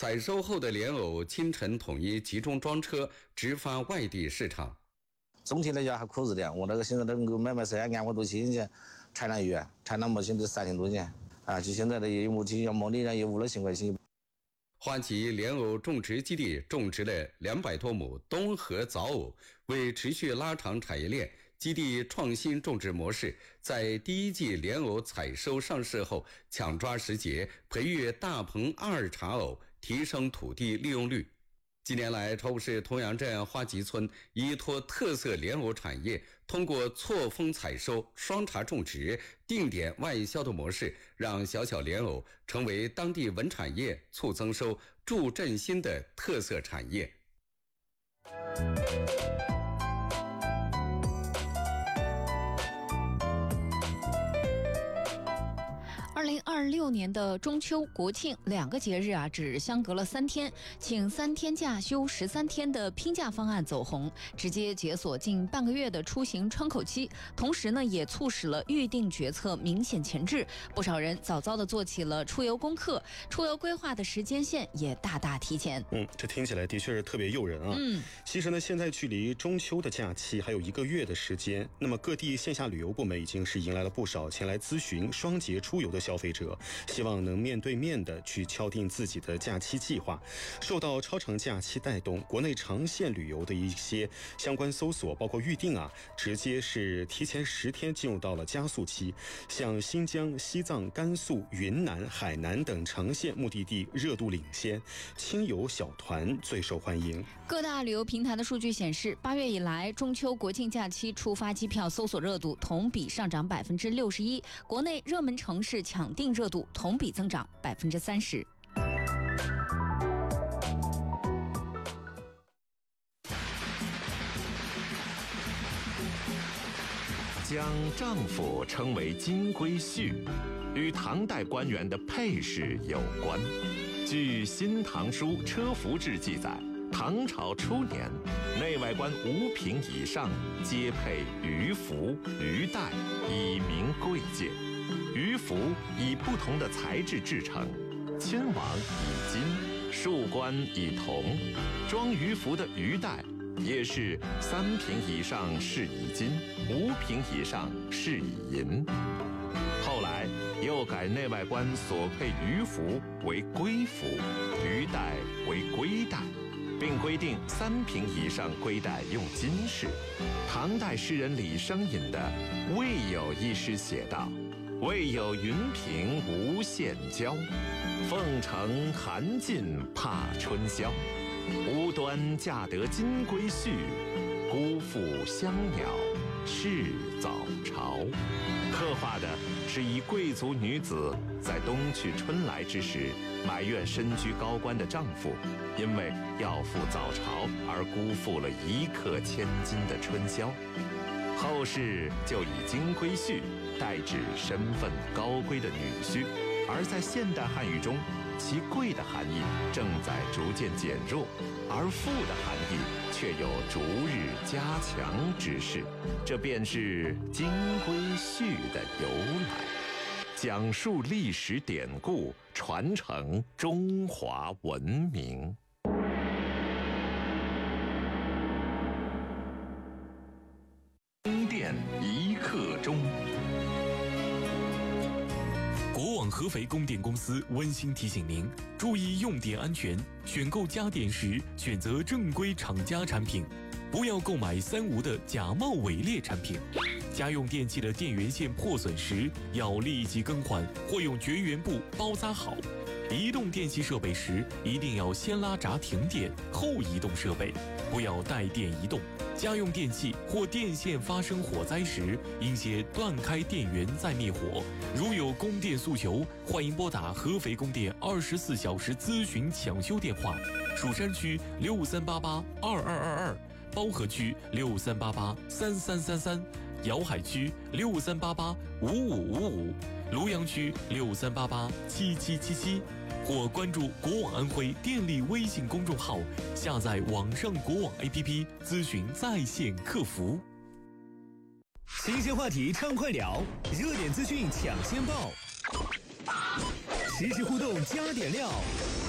采收后的莲藕清晨统一集中装车直发外地市场。 总体来讲还可以的，我那个现在能够买3万多钱钱，产量鱼，产量目前都3000多钱啊，就现在的目前要毛利量有5000块钱。 花旗莲藕种植基地种植了200多亩东河枣藕，为持续拉长产业链，基地创新种植模式，在第一季莲藕采收上市后，抢抓时节，培育大棚2茬藕，提升土地利用率。近年来，潮市同阳镇花集村依托特色莲藕产业，通过错峰采收、双茬种植、定点外销的模式，让小莲藕成为当地稳产业、促增收、助振兴的特色产业。 2026年的中秋、国庆2个节日只相隔了3天，请3天假休13天的拼假方案走红，直接解锁近半个月的出行窗口期，同时呢，也促使了预定决策明显前置，不少人早早的做起了出游功课，出游规划的时间线也大大提前。 这听起来的确是特别诱人啊。其实呢，现在距离中秋的假期还有1个月的时间，那么各地线下旅游部门已经是迎来了不少前来咨询双节出游的消费者，希望能面对面的去敲定自己的假期计划。受到超长假期带动，国内长线旅游的一些相关搜索包括预定直接是提前10天进入到了加速期。像新疆、西藏、甘肃、云南、海南等长线目的地热度领先，轻游小团最受欢迎。 各大旅游平台的数据显示，8月以来，中秋国庆假期出发机票搜索热度同比上涨61%，国内热门城市抢订热度同比增长30%。 将丈夫称为金龟婿，与唐代官员的配饰有关。据《新唐书·车服志》记载，唐朝初年，内外官5品以上皆配鱼服、鱼带，以明贵贱。鱼服以不同的材质制成，亲王以金，庶官以铜。装鱼服的鱼带也是3品以上是以金，5品以上是以银。后来又改内外官所配鱼服为龟服，鱼带为龟带，并规定3品以上龟带用金饰。唐代诗人李商隐的《未有》一诗写道：未有云平无限娇，凤城寒尽怕春宵。无端嫁得金龟婿，辜负香鸟是早朝。刻画的是一贵族女子在冬去春来之时，埋怨身居高官的丈夫因为要赴早朝而辜负了1克千金的春宵。后世就以金龟婿代指身份高贵的女婿，而在现代汉语中，其贵的含义正在逐渐减弱，而富的含义却有逐日加强之势，这便是金龟婿的由来。讲述历史典故，传承中华文明。宫殿一刻钟。 国网合肥供电公司温馨提醒您，注意用电安全，选购家电时选择正规厂家产品，不要购买3无的假冒伪劣产品。家用电器的电源线破损时，要立即更换或用绝缘布包扎好。移动电器设备时，一定要先拉闸停电，后移动设备，不要带电移动。家用电器或电线发生火灾时，应先断开电源再灭火。如有供电诉求，欢迎拨打合肥供电24小时咨询抢修电话：蜀山区63882222，包河区63883333，瑶海区63885555，庐阳区63887777，或关注国网安徽电力微信公众号，下载网上国网 APP 咨询在线客服。 新鲜话题畅快聊，热点资讯抢先报，实时互动加点料。